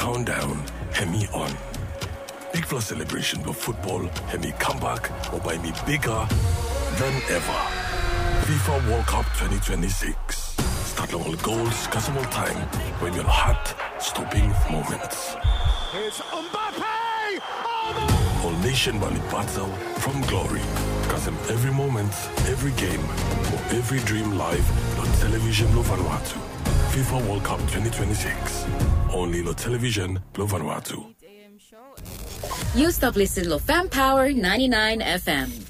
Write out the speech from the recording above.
countdown, Hemi on. Big Plus celebration of football, Hemi comeback, or by me bigger than ever. FIFA World Cup 2026. Start all goals, customable time, when your heart-stopping moments. It's Mbappe! All nation Bali battle from glory. Custom every moment, every game, or every dream live on television lo Vanuatu. FIFA World Cup 2026. Only lo television lo Vanuatu. You stop listening to Fan Power 99 FM.